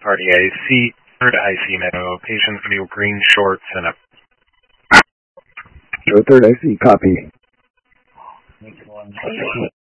party IC, third IC memo. Patient's going to be green shorts and a... Show third IC, copy.